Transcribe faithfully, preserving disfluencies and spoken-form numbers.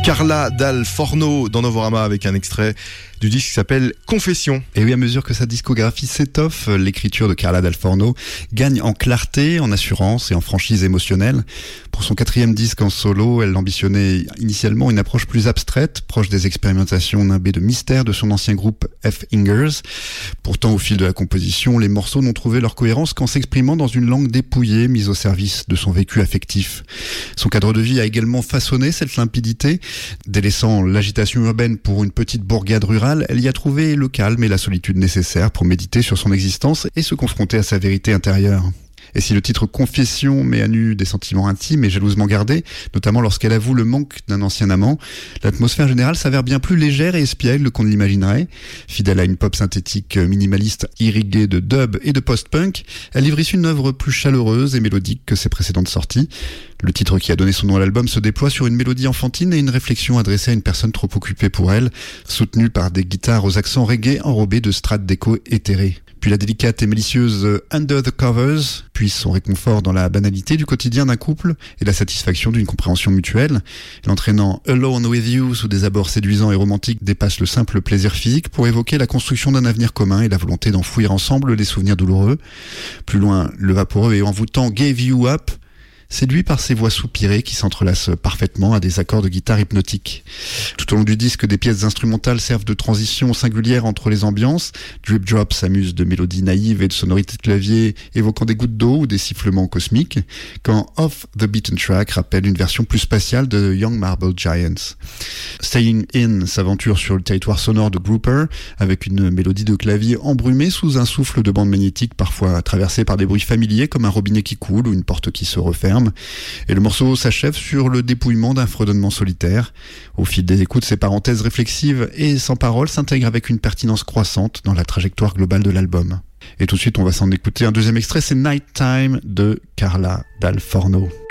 Carla Dal Forno dans Novorama avec un extrait du disque qui s'appelle Confession. Et oui, à mesure que sa discographie s'étoffe, l'écriture de Carla Dal Forno gagne en clarté, en assurance et en franchise émotionnelle. Pour son quatrième disque en solo, elle ambitionnait initialement une approche plus abstraite, proche des expérimentations nimbées de mystère de son ancien groupe F-Ingers. Pourtant, au fil de la composition, les morceaux n'ont trouvé leur cohérence qu'en s'exprimant dans une langue dépouillée, mise au service de son vécu affectif. Son cadre de vie a également façonné cette limpidité. Délaissant l'agitation urbaine pour une petite bourgade rurale, elle y a trouvé le calme et la solitude nécessaires pour méditer sur son existence et se confronter à sa vérité intérieure. Et si le titre Confession met à nu des sentiments intimes et jalousement gardés, notamment lorsqu'elle avoue le manque d'un ancien amant, l'atmosphère générale s'avère bien plus légère et espiègle qu'on ne l'imaginerait. Fidèle à une pop synthétique minimaliste irriguée de dub et de post-punk, elle livre ici une œuvre plus chaleureuse et mélodique que ses précédentes sorties. Le titre qui a donné son nom à l'album se déploie sur une mélodie enfantine et une réflexion adressée à une personne trop occupée pour elle, soutenue par des guitares aux accents reggae enrobés de strates d'écho éthérées. Puis la délicate et malicieuse Under the Covers puise son réconfort dans la banalité du quotidien d'un couple et la satisfaction d'une compréhension mutuelle. L'entraînant Alone With You sous des abords séduisants et romantiques dépasse le simple plaisir physique pour évoquer la construction d'un avenir commun et la volonté d'enfouir ensemble les souvenirs douloureux. Plus loin, le vaporeux et envoûtant Gave You Up séduit par ses voix soupirées qui s'entrelacent parfaitement à des accords de guitare hypnotiques. Tout au long du disque, des pièces instrumentales servent de transition singulière entre les ambiances. Drip Drop s'amuse de mélodies naïves et de sonorités de clavier évoquant des gouttes d'eau ou des sifflements cosmiques, quand Off the Beaten Track rappelle une version plus spatiale de Young Marble Giants. Staying In s'aventure sur le territoire sonore de Grouper avec une mélodie de clavier embrumée sous un souffle de bande magnétique parfois traversé par des bruits familiers comme un robinet qui coule ou une porte qui se referme. Et le morceau s'achève sur le dépouillement d'un fredonnement solitaire. Au fil des écoutes, ces parenthèses réflexives et sans parole s'intègrent avec une pertinence croissante dans la trajectoire globale de l'album. Et tout de suite, on va s'en écouter un deuxième extrait, c'est Nighttime de Carla Dal Forno.